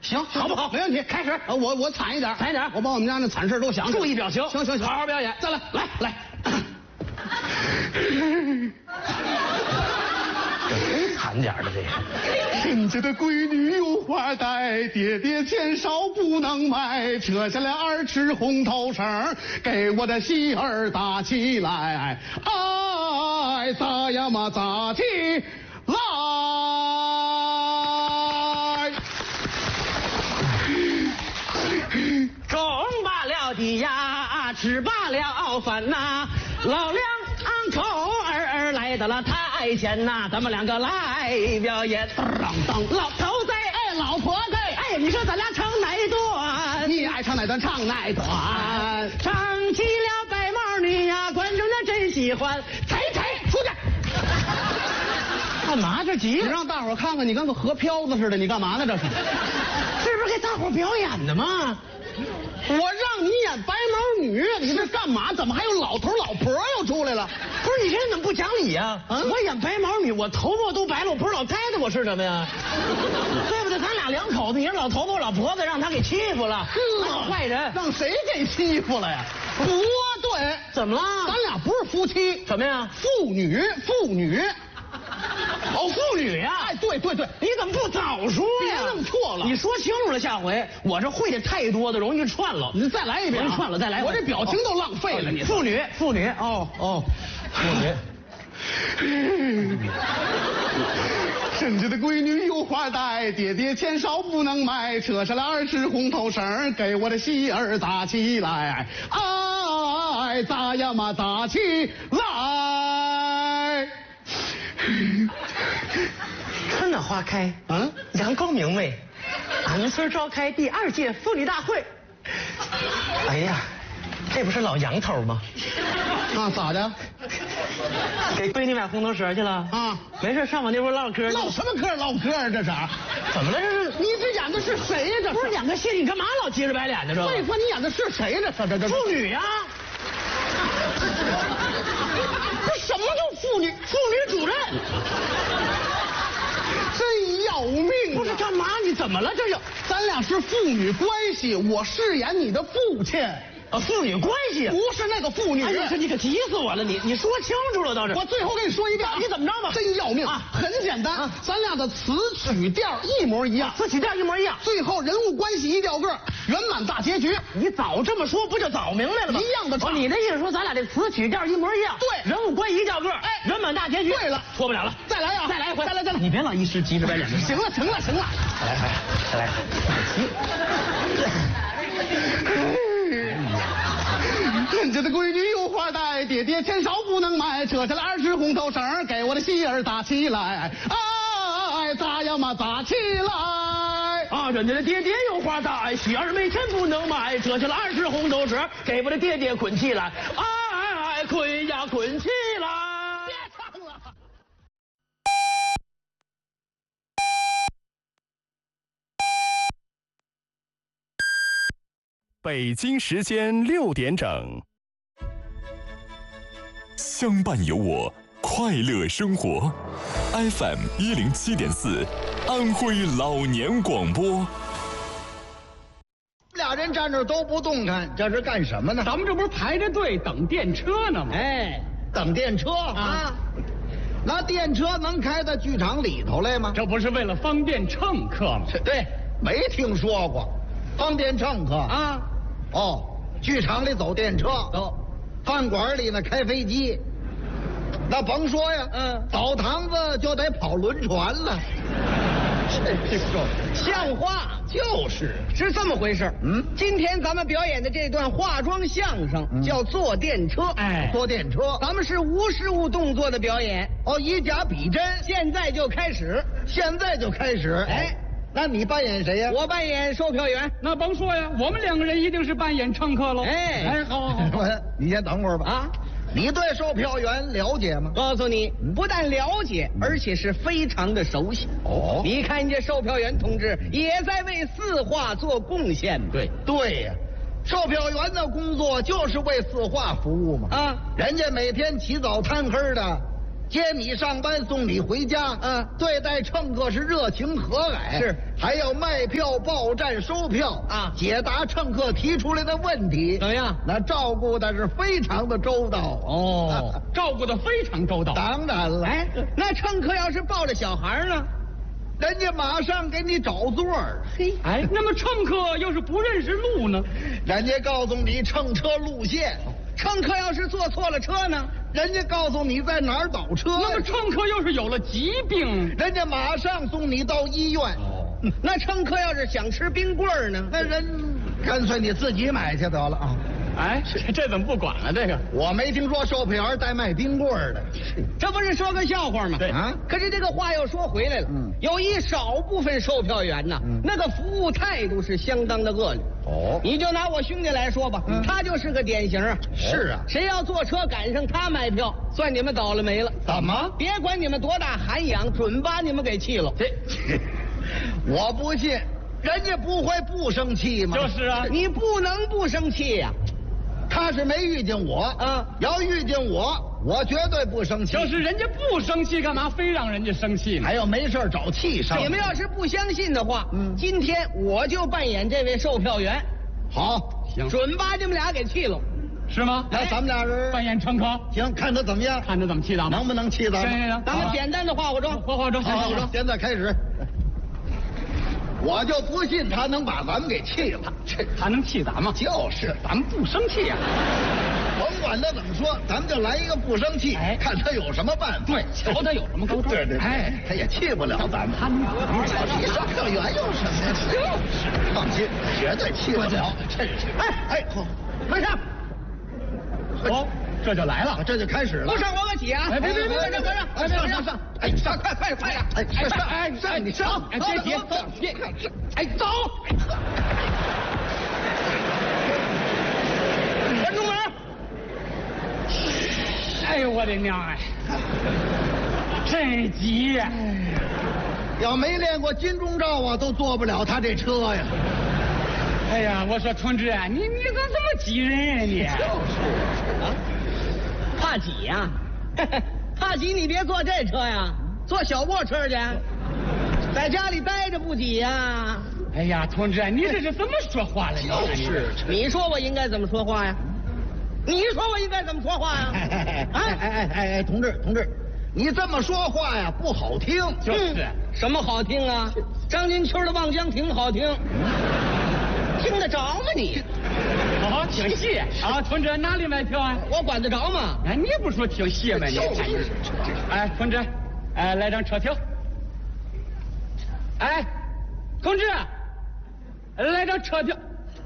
行，好不好？没问题，开始。我惨一点，惨一点，我把我们家那惨事都想起来， 注意表情。 行，好好表演，再来，来。 忒惨点的这个。 人家的闺女有花戴，爹爹钱少不能买，扯下来2尺红头绳，给我的媳儿打起来，哎，咋呀嘛咋起来。 种罢了地呀，吃罢了饭呐，老两口儿来到了台前呐，咱们2个来表演。当老头子，哎，老婆子，哎，你说咱俩唱哪一段？ 你爱唱哪段唱哪段， 唱起了白毛女呀，观众那真喜欢。踩出去！干嘛这急？ 你让大伙看看，你跟个河漂子似的，你干嘛呢？这是不是给大伙表演的吗？ 我让你演白毛女，你这干嘛？怎么还有老头老婆又出来了？ 不是你这人怎么不讲理呀？我演白毛女，我头发都白了，我不是老太太，我是什么呀？对不对？咱俩2口子，你是老头子我老婆子，让他给欺负了，坏人， 让谁给欺负了呀？不对， 怎么了？ 咱俩不是夫妻， 什么呀？ 妇女。 哦，妇女呀！ 哎，对， 你怎么不早说呀？ 别弄错了， 你说清楚了，下回我这会的太多的，容易串了。 你再来一遍， 串了，再来。 我这表情都浪费了，你。 妇女，妇女。 人家的闺女有花戴，爹爹钱少不能买，扯下来2尺红头绳，给我的媳儿打起来，哎，咋呀嘛咋起来。 春暖花开，阳光明媚，俺们村召开第2届妇女大会。哎呀，这不是老杨头吗？ 啊，咋的？ 给闺女买红头绳去了啊？ 没事，上我那屋唠嗑。 唠什么嗑？唠嗑啊？这是？ 怎么了？这是？ 你这演的是谁呀？这不是演个戏，你干嘛老急着白脸的？这废话，你演的是谁呀？这妇女呀？ 这什么叫妇女？ 妇女主任。 真要命！ 不是干嘛？你怎么了？这又， 咱俩是父女关系，我饰演你的父亲。 父女关系不是那个妇女。 哎呀，这你可急死我了！你说清楚了倒是。 我最后跟你说一遍， 你怎么着吧？ 真要命啊！很简单，咱俩的词曲调一模一样， 词曲调一模一样， 最后人物关系一调个，圆满大结局。 你早这么说，不就早明白了吗？ 一样的唱。 你的意思说咱俩这词曲调一模一样？ 对， 人物关系一调个，哎，圆满大结局。 对了， 错不了了， 再来啊！ 再来一回， 再来！ 你别老一时急着白脸的。 行了。 再来。 人家的闺女有花戴，爹爹钱少不能买，扯下来2尺红头绳，给我的媳儿打起来，哎，咋呀嘛咋起来。 啊，人家的爹爹有花戴，媳儿没钱不能买，扯下来2尺红头绳，给我的爹爹捆起来，哎，捆呀捆起来。 别唱了。 北京时间6点整， 相伴有我，快乐生活。FM 107.4，安徽老年广播。 俩人站这都不动弹，这是干什么呢？ 咱们这不是排着队等电车呢吗？ 哎，等电车啊！那电车能开到剧场里头来吗？ 这不是为了方便乘客吗？ 对，没听说过。方便乘客啊？哦，剧场里走电车，饭馆里呢开飞机，那甭说呀，澡堂子就得跑轮船了。这说像话，是这么回事。今天咱们表演的这段化妆相声叫坐电车。 哎，坐电车， 咱们是无实物动作的表演。 哦，以假比真， 现在就开始。 哎，那你扮演谁呀？ 我扮演售票员。 那甭说呀，我们2个人一定是扮演乘客喽。 哎， 好，你先等会儿吧。啊，你对售票员了解吗？ 告诉你，不但了解，而且是非常的熟悉。 哦， 你看这售票员同志也在为4化做贡献。 对呀，售票员的工作就是为4化服务嘛。啊，人家每天起早贪黑的， 接你上班送你回家，对待乘客是热情和蔼， 是还要卖票报站收票啊， 解答乘客提出来的问题， 怎么样？ 那照顾的是非常的周到哦，照顾的非常周到。 当然了， 哎，那乘客要是抱着小孩呢？ 人家马上给你找座儿。 嘿， 哎，那么乘客要是不认识路呢？ 人家告诉你乘车路线。 乘客要是坐错了车呢？ 人家告诉你在哪儿倒车。 那么乘客要是有了疾病， 人家马上送你到医院。 那乘客要是想吃冰棍儿呢？ 那人干脆你自己买去得了啊！ 哎，这怎么不管了？这个我没听说售票员带卖冰棍儿的。 这不是说个笑话吗？ 对啊， 可是这个话又说回来了，有一少部分售票员呢，那个服务态度是相当的恶劣。 哦， 你就拿我兄弟来说吧，他就是个典型啊。 是啊， 谁要坐车赶上他卖票，算你们倒了霉了。 怎么？ 别管你们多大涵养，准把你们给气了。 我不信，人家不会不生气吗？ 就是啊， 你不能不生气呀。 他是没遇见我，要遇见我绝对不生气。 就是人家不生气，干嘛非让人家生气呢？ 还有没事找气生。 你们要是不相信的话，今天我就扮演这位售票员。 好， 行， 准把你们俩给气了， 是吗？ 来，咱们俩人扮演乘客， 行，看他怎么样， 看他怎么气咱们， 能不能气咱们？ 行， 咱们简单的化化妆， 化妆， 好，现在开始。我就不信他能把咱们给气了， 他能气咱们？ 就是咱们不生气呀。 甭管他怎么说，咱们就来一个不生气，看他有什么办法。 对，瞧他有什么高招。 对，哎，他也气不了咱们。 他能你售票员有什么呀？就是放心，绝对气不了。哎，快上！ 哦，这就来了， 这就开始了。 不上我可起啊！ 别上！哎，上，快点！ 哎，上！你上！ 别急，别，哎，走！关住门！哎呦，我的娘哎！真急呀！ 要没练过金钟罩啊，都坐不了他这车呀。 哎呀，我说同志，你怎么这么挤人呀你？ 就是啊，怕挤呀？怕挤你别坐这车呀，坐小卧车去，在家里待着不挤呀。 哎呀，同志，你这是怎么说话了？ 就是你说我应该怎么说话呀？你说我应该怎么说话呀？ 哎，同志，你这么说话呀不好听。 就是， 什么好听啊？张金秋的《望江亭》好听，听得着吗你？ 好听戏啊，同志哪里买票啊？ 我管得着吗？ 哎，你不说听戏吗？你哎，同志，哎，来张车票。哎，同志，来张车票。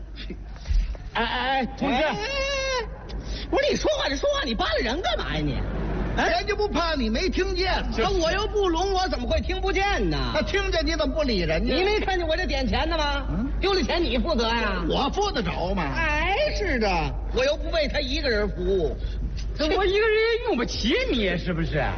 哎，同志， 不是你说话就说话，你扒拉人干嘛呀你？ 人家不怕你没听见吗？ 那我又不聋，我怎么会听不见呢？ 他听见你怎么不理人家？ 你没看见我这点钱的吗？丢了钱你负责呀？ 我负得着吗？ 哎，是的，我又不为他一个人服务， 我一个人也用不起你，是不是？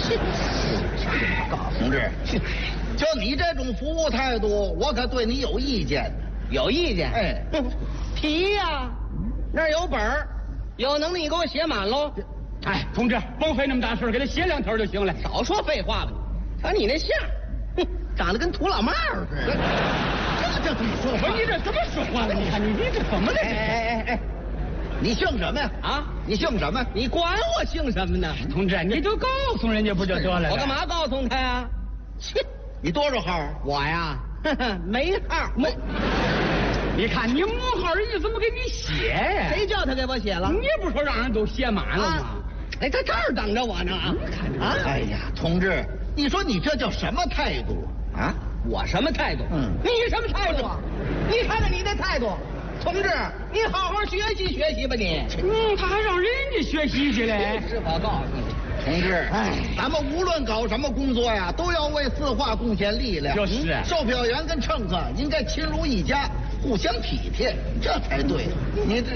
同志，就你这种服务态度，我可对你有意见。 有意见？ 哎， 提呀，那儿有本儿，有能力你给我写满喽。 哎，同志，甭费那么大事，给他写2条就行了。 少说废话吧你！瞧你那相，长得跟土老帽似的。 这怎么说话？你这怎么说话了？你看你这怎么了？ 哎，你姓什么呀？ 啊， 你姓什么？ 你管我姓什么呢？ 同志，你就告诉人家不就得了？ 我干嘛告诉他呀？ 切，你多少号？ 我呀，没号。 你看你没号，人家怎么给你写呀？ 谁叫他给我写了？ 你不说让人都写满了吗？ 哎，他这儿等着我呢啊！ 哎呀，同志，你说你这叫什么态度啊？ 我什么态度？你什么态度？你看看你的态度，同志，你好好学习学习吧你。 他还让人家学习去嘞。 是我告诉你， 同志，咱们无论搞什么工作呀，都要为四化贡献力量。 就是， 售票员跟乘客应该亲如一家，互相体贴，这才对。你这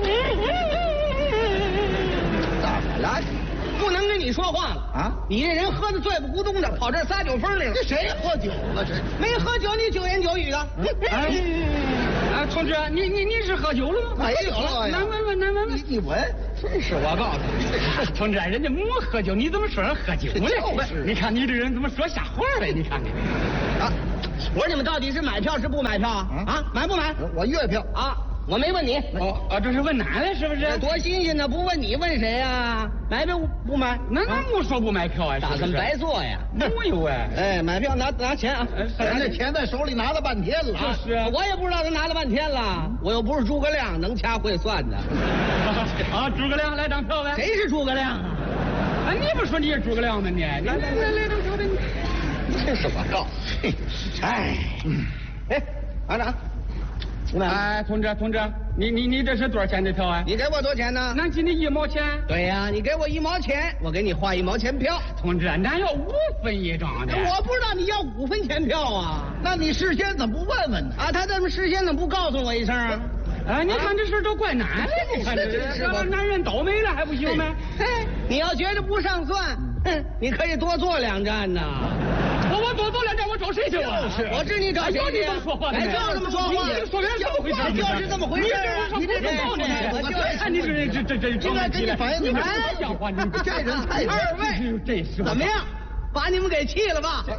怎么了？ 不能跟你说话了啊！你这人喝的醉不咕咚的，跑这儿撒酒疯来了。 这谁喝酒了？这没喝酒，你酒言酒语的。 同志，你是喝酒了吗？ 没有了呀。 难闻。 你闻， 真是我告诉你，同志，人家没喝酒，你怎么说人喝酒呢？你看你这人怎么说瞎话嘞？你看看。 啊，我说你们到底是买票是不买票啊？啊，买不买？ 我月票啊。我没问你这是问俺了是不是？ 多新鲜呢！不问你问谁呀？买票不买？ 那我说不买票啊？ 打算白做呀？ 没有哎！ 哎，买票拿钱啊！ 人家钱在手里拿了半天了。 是啊， 我也不知道他拿了半天了。我又不是诸葛亮，能掐会算的。 啊，诸葛亮来张票呗？ 谁是诸葛亮啊？ 啊，你不说你是诸葛亮吗？你来张票呗！ 这是我告诉你。哎，班长。 哎，同志，你这是多少钱的票啊？ 你给我多少钱呢？ 俺给你1毛钱。 对呀，你给我1毛钱，我给你画1毛钱票。 同志，俺要5分1张的。 我不知道你要5分钱票啊？ 那你事先怎么不问问呢？ 啊，他怎么事先怎么不告诉我一声啊？ 啊，你看这事都怪难的，你看这男人倒霉了还不行吗？ 哎，你要觉得不上算，你可以多坐2站呢。 我多坐2站，我找谁去？ 我知你找谁去？ 这么说话， 就这么说话， 你说原来怎么回事？ 就是这么回事。 你这看你这应该跟你反映你们像话，你这人太 2位怎么样？把你们给气了吧？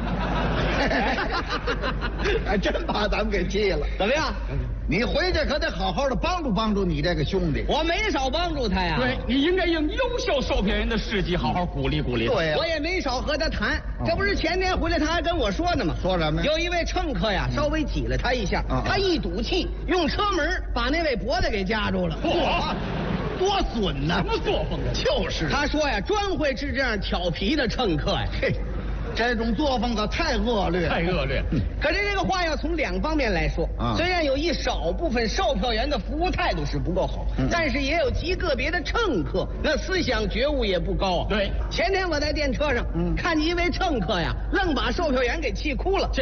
还真把咱们给气了。 怎么样？ 你回去可得好好的帮助你这个兄弟。 我没少帮助他呀。 对，你应该用优秀售票员的事迹好好鼓励鼓励。 对呀， 我也没少和他谈。这不是前天回来他还跟我说呢吗？ 说什么呀？ 有一位乘客呀，稍微挤了他一下，他一赌气，用车门把那位脖子给夹住了。 多损呐！ 什么作风啊？ 就是。 他说呀，专会治这样调皮的乘客呀。 嘿，这种作风可太恶劣， 太恶劣。 可是这个话要从2方面来说。虽然有一少部分售票员的服务态度是不够好，但是也有极个别的乘客那思想觉悟也不高啊。 对， 前天我在电车上看见一位乘客呀，愣把售票员给气哭了。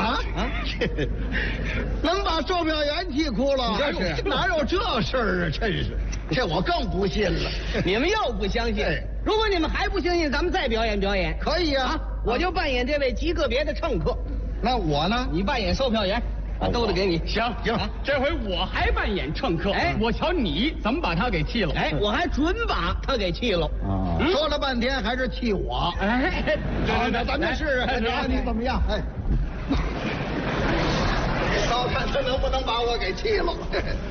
能把售票员气哭了？哪有这事儿啊？真是，这我更不信了。 你们又不相信？如果你们还不相信，咱们再表演表演。 可以啊， 我就扮演这位极个别的乘客。 那我呢？ 你扮演售票员，兜子给你。 行，这回我还扮演乘客。哎，我瞧你怎么把他给气了。 哎，我还准把他给气了。 说了半天还是气我。 哎， 咱们试试，看你怎么样？哎，倒看他能不能把我给气了。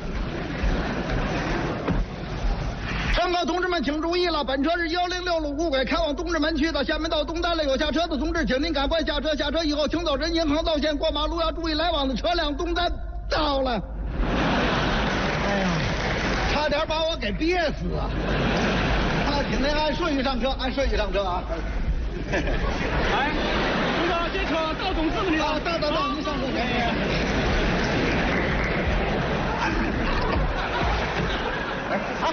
乘客同志们请注意了，本车是106路无轨开往东直门区的，厦门到东单了，有下车的同志请您赶快下车，下车以后请走人行横道线，过马路要注意来往的车辆，东单到了。哎呀，差点把我给憋死啊！请您按顺序上车，按顺序上车啊！ 哎，同志，这车到总司令了。 到，您上车。好。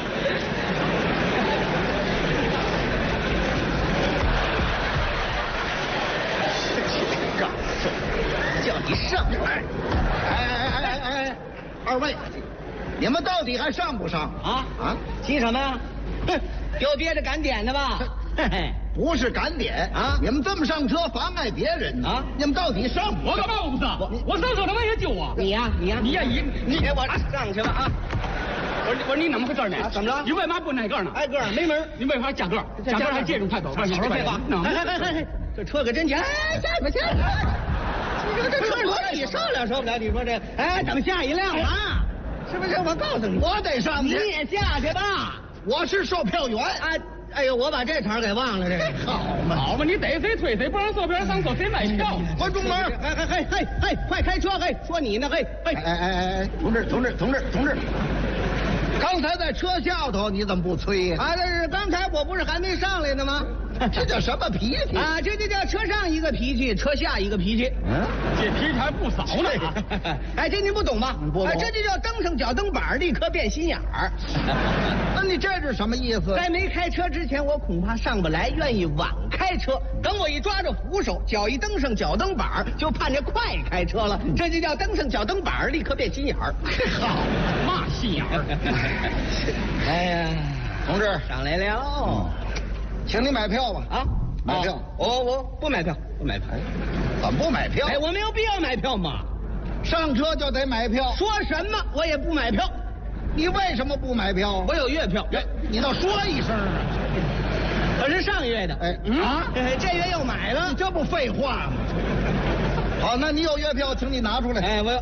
告诉叫你上来！哎，2位，你们到底还上不上？ 急什么？哼，有别的赶点的吧？嘿嘿， 不是赶点啊！你们这么上车妨碍别人啊！你们到底上不上？ 我干嘛我不上？我上车他妈也救我。 你呀，你给我上去吧啊！ 我说你怎么回事呢？ 怎么了？ 你为嘛不挨个呢？ 挨个没门。 你为啥加个？加个还借着快走？ 少说废话。这车可真强！哎，下去。你说这车轮你受不了？你说这，哎，等下一辆啊！是不是？我告诉你， 我得上去。 你也下去吧。 我是售票员。 哎呦，我把这茬给忘了。这好嘛，你逮谁推谁，不让售票员上车，谁买票？ 关中门！ 嘿，快开车！嘿，说你呢？嘿， 哎，同志。刚才在车下头，你怎么不催呀？ 这是刚才我不是还没上来呢吗？ 这叫什么脾气啊？这就叫车上一个脾气，车下一个脾气。 这脾气还不少呢。 哎，这你不懂吧？ 不懂。 这就叫登上脚蹬板，立刻变心眼儿。 那你这是什么意思？ 在没开车之前，我恐怕上不来，愿意晚开车。等我一抓着扶手，脚一登上脚蹬板，就盼着快开车了。这就叫登上脚蹬板，立刻变心眼儿。 好，嘛心眼儿？ 哎呀， 同志上来了。 请你买票吧。买票。 我不买票，不买票。 怎么不买票？ 哎，我没有必要买票嘛。 上车就得买票。 说什么我也不买票， 你为什么不买票？ 我有月票。 你倒说一声啊！ 可是上月的，这月又买了， 你这不废话吗？好，那你有月票，请你拿出来。 我有。